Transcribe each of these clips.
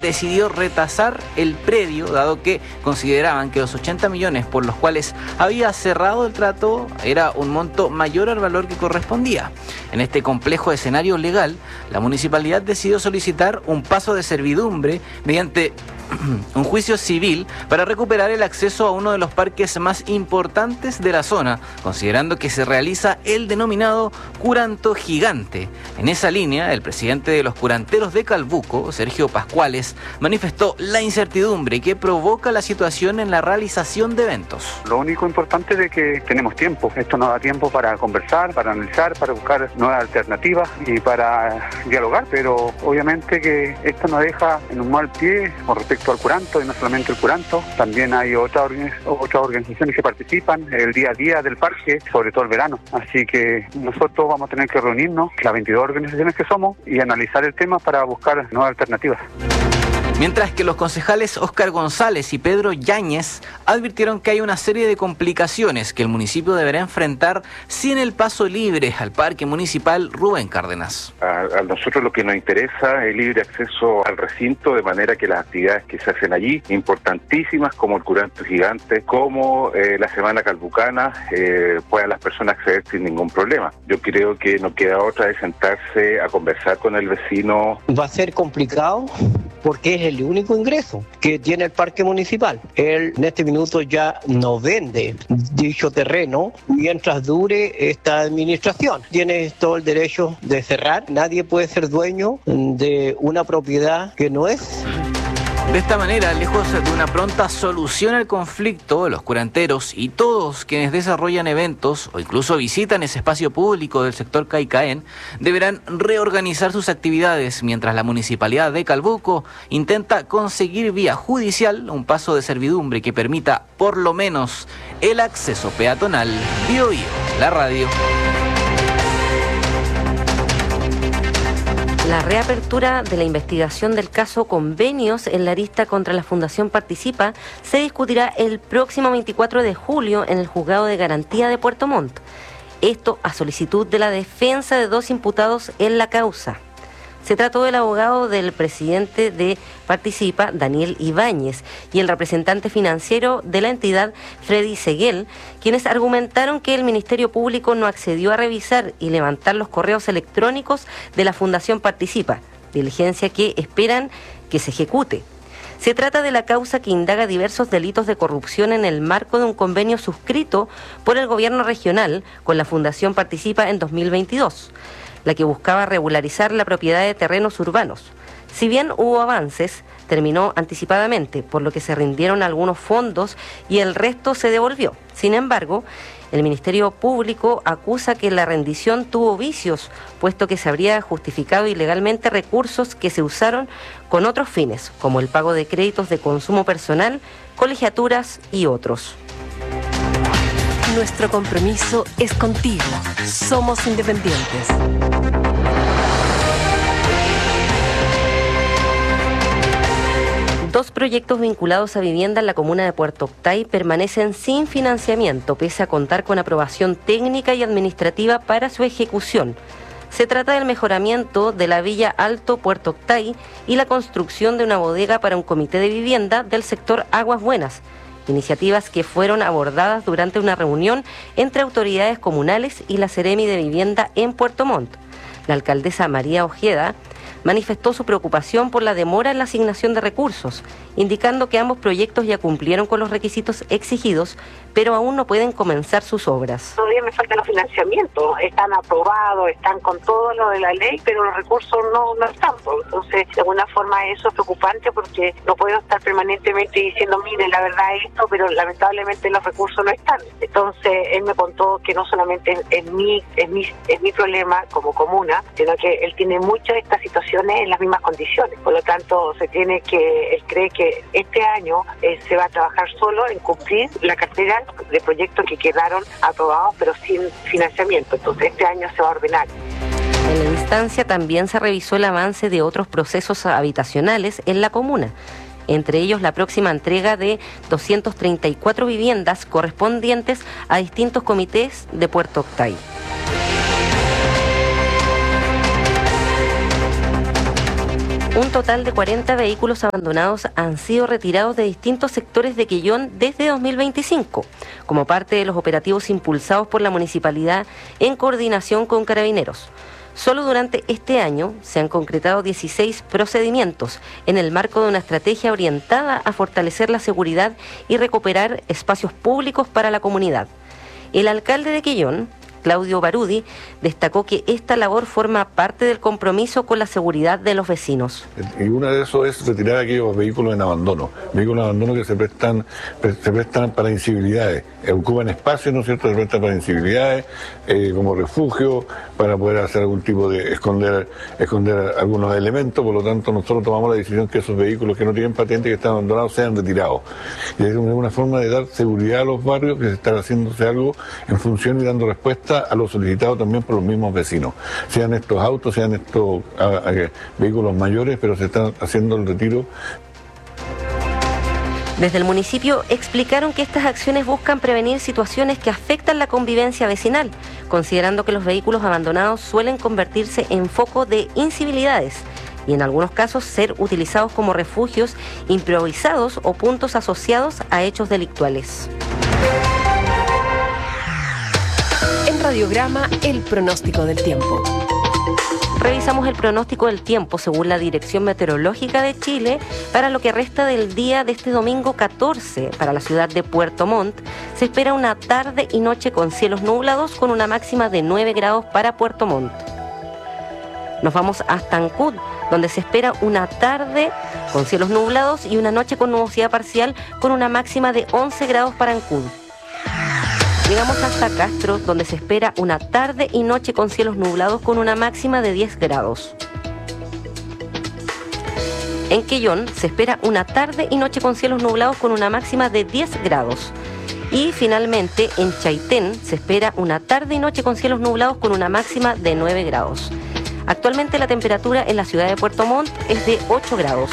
decidió retasar el predio, dado que consideraban que los 80 millones por los cuales había cerrado el trato era un monto mayor al valor que correspondía. En este complejo escenario legal, la municipalidad decidió solicitar un paso de servidumbre mediante un juicio civil para recuperar el acceso a uno de los parques más importantes de la zona, considerando que se realiza el denominado curanto gigante. En esa línea, el presidente de los curanteros de Calbuco, Sergio Pascuales, manifestó la incertidumbre que provoca la situación en la realización de eventos. Lo único importante es de que tenemos tiempo. Esto nos da tiempo para conversar, para analizar, para buscar nuevas alternativas y para dialogar, pero obviamente que esto nos deja en un mal pie con respecto al curanto, y no solamente el curanto, también hay otras organizaciones que participan el día a día del parque, sobre todo el verano. Así que nosotros vamos a tener que reunirnos, las 22 organizaciones que somos, y analizar el tema para buscar nuevas alternativas. Mientras que los concejales Óscar González y Pedro Yáñez advirtieron que hay una serie de complicaciones que el municipio deberá enfrentar sin el paso libre al parque municipal Rubén Cárdenas. A nosotros lo que nos interesa es el libre acceso al recinto, de manera que las actividades que se hacen allí, importantísimas como el curanto gigante, como la Semana Calbucana, puedan las personas acceder sin ningún problema. Yo creo que no queda otra de sentarse a conversar con el vecino. Va a ser complicado porque es el único ingreso que tiene el parque municipal. Él en este minuto ya no vende dicho terreno mientras dure esta administración. Tiene todo el derecho de cerrar. Nadie puede ser dueño de una propiedad que no es. De esta manera, lejos de una pronta solución al conflicto, los curanteros y todos quienes desarrollan eventos o incluso visitan ese espacio público del sector Caicaén deberán reorganizar sus actividades, mientras la municipalidad de Calbuco intenta conseguir vía judicial un paso de servidumbre que permita por lo menos el acceso peatonal. Bío Bío, la radio. La reapertura de la investigación del caso Convenios en la arista contra la Fundación Participa se discutirá el próximo 24 de julio en el Juzgado de Garantía de Puerto Montt. Esto a solicitud de la defensa de dos imputados en la causa. Se trató del abogado del presidente de Participa, Daniel Ibáñez, y el representante financiero de la entidad, Freddy Seguel, quienes argumentaron que el Ministerio Público no accedió a revisar y levantar los correos electrónicos de la Fundación Participa, diligencia que esperan que se ejecute. Se trata de la causa que indaga diversos delitos de corrupción en el marco de un convenio suscrito por el gobierno regional con la Fundación Participa en 2022. La que buscaba regularizar la propiedad de terrenos urbanos. Si bien hubo avances, terminó anticipadamente, por lo que se rindieron algunos fondos y el resto se devolvió. Sin embargo, el Ministerio Público acusa que la rendición tuvo vicios, puesto que se habría justificado ilegalmente recursos que se usaron con otros fines, como el pago de créditos de consumo personal, colegiaturas y otros. Nuestro compromiso es contigo. Somos independientes. Dos proyectos vinculados a vivienda en la comuna de Puerto Octay permanecen sin financiamiento, pese a contar con aprobación técnica y administrativa para su ejecución. Se trata del mejoramiento de la Villa Alto Puerto Octay y la construcción de una bodega para un comité de vivienda del sector Aguas Buenas. Iniciativas que fueron abordadas durante una reunión entre autoridades comunales y la Seremi de Vivienda en Puerto Montt. La alcaldesa María Ojeda manifestó su preocupación por la demora en la asignación de recursos, indicando que ambos proyectos ya cumplieron con los requisitos exigidos, pero aún no pueden comenzar sus obras. Todavía me faltan los financiamientos, están aprobados, están con todo lo de la ley, pero los recursos no están. Entonces, de alguna forma eso es preocupante porque no puedo estar permanentemente diciendo, mire, la verdad es esto, pero lamentablemente los recursos no están. Entonces, él me contó que no solamente es mi problema como comuna, sino que él tiene muchas de estas situaciones en las mismas condiciones. Por lo tanto, él cree que este año se va a trabajar solo en cumplir la cartera de proyectos que quedaron aprobados pero sin financiamiento. Entonces este año se va a ordenar. En la instancia también se revisó el avance de otros procesos habitacionales en la comuna, entre ellos la próxima entrega de 234 viviendas correspondientes a distintos comités de Puerto Octay. Un total de 40 vehículos abandonados han sido retirados de distintos sectores de Quellón desde 2025, como parte de los operativos impulsados por la municipalidad en coordinación con Carabineros. Solo durante este año se han concretado 16 procedimientos en el marco de una estrategia orientada a fortalecer la seguridad y recuperar espacios públicos para la comunidad. El alcalde de Quellón, Claudio Barudi, destacó que esta labor forma parte del compromiso con la seguridad de los vecinos. Y uno de esos es retirar aquellos vehículos en abandono que se prestan para incivilidades, ocupan espacio, ¿no es cierto?, se prestan para incivilidades, como refugio, para poder hacer algún tipo de esconder algunos elementos. Por lo tanto, nosotros tomamos la decisión que esos vehículos que no tienen patente, que están abandonados, sean retirados. Y es una forma de dar seguridad a los barrios, que se está haciéndose algo en función y dando respuesta a lo solicitado también por los mismos vecinos, sean estos autos, sean estos vehículos mayores, pero se está haciendo el retiro. Desde el municipio explicaron que estas acciones buscan prevenir situaciones que afectan la convivencia vecinal, considerando que los vehículos abandonados suelen convertirse en foco de incivilidades y en algunos casos ser utilizados como refugios improvisados o puntos asociados a hechos delictuales. En Radiograma, el pronóstico del tiempo. Revisamos el pronóstico del tiempo según la Dirección Meteorológica de Chile para lo que resta del día de este domingo 14 para la ciudad de Puerto Montt. Se espera una tarde y noche con cielos nublados con una máxima de 9 grados para Puerto Montt. Nos vamos hasta Ancud, donde se espera una tarde con cielos nublados y una noche con nubosidad parcial con una máxima de 11 grados para Ancud. Llegamos hasta Castro, donde se espera una tarde y noche con cielos nublados con una máxima de 10 grados. En Quellón se espera una tarde y noche con cielos nublados con una máxima de 10 grados. Y finalmente en Chaitén se espera una tarde y noche con cielos nublados con una máxima de 9 grados. Actualmente la temperatura en la ciudad de Puerto Montt es de 8 grados.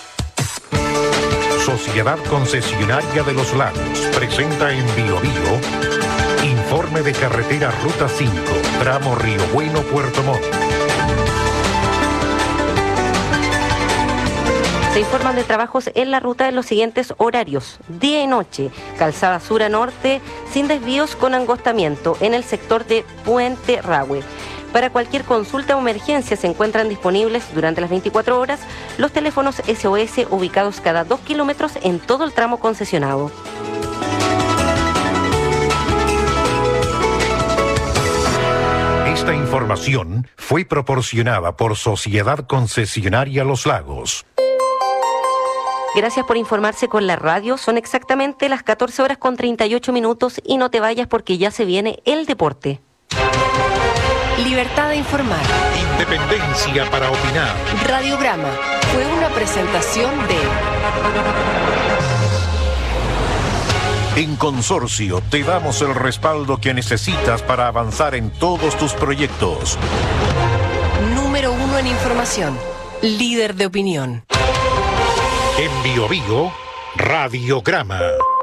Sociedad Concesionaria de los Lagos presenta en Biobío informe de carretera Ruta 5, tramo Río Bueno, Puerto Montt. Se informan de trabajos en la ruta en los siguientes horarios: día y noche, calzada sur a norte, sin desvíos con angostamiento en el sector de Puente Rahue. Para cualquier consulta o emergencia se encuentran disponibles durante las 24 horas los teléfonos SOS ubicados cada 2 kilómetros en todo el tramo concesionado. Esta información fue proporcionada por Sociedad Concesionaria Los Lagos. Gracias por informarse con la radio. Son exactamente las 14 horas con 38 minutos y no te vayas porque ya se viene el deporte. Libertad de informar. Independencia para opinar. Radiograma fue una presentación de... En Consorcio te damos el respaldo que necesitas para avanzar en todos tus proyectos. Número 1 en información. Líder de opinión. En Biobío, Radiograma.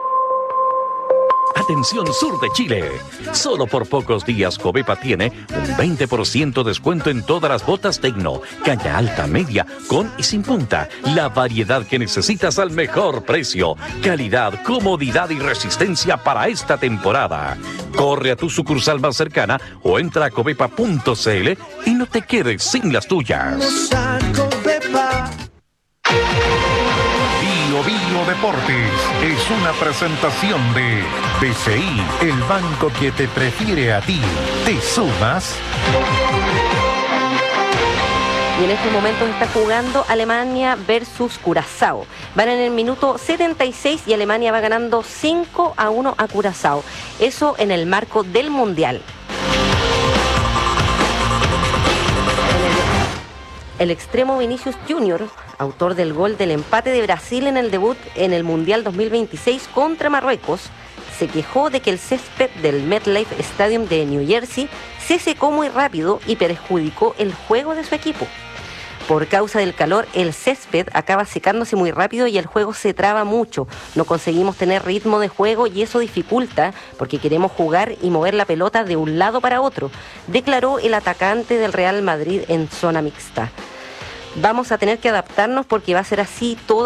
Atención sur de Chile. Solo por pocos días Covepa tiene un 20% descuento en todas las botas Tecno, caña alta, media, con y sin punta. La variedad que necesitas al mejor precio. Calidad, comodidad y resistencia para esta temporada. Corre a tu sucursal más cercana o entra a covepa.cl y no te quedes sin las tuyas. Biobío Deportes es una presentación de BCI, el banco que te prefiere a ti. ¿Te sumas? Y en estos momentos está jugando Alemania versus Curazao. Van en el minuto 76 y Alemania va ganando 5-1 a Curazao. Eso en el marco del Mundial. El extremo Vinicius Junior, autor del gol del empate de Brasil en el debut en el Mundial 2026 contra Marruecos, se quejó de que el césped del MetLife Stadium de New Jersey se secó muy rápido y perjudicó el juego de su equipo. Por causa del calor, el césped acaba secándose muy rápido y el juego se traba mucho. No conseguimos tener ritmo de juego y eso dificulta porque queremos jugar y mover la pelota de un lado para otro, declaró el atacante del Real Madrid en zona mixta. vamos a tener que adaptarnos porque va a ser así todo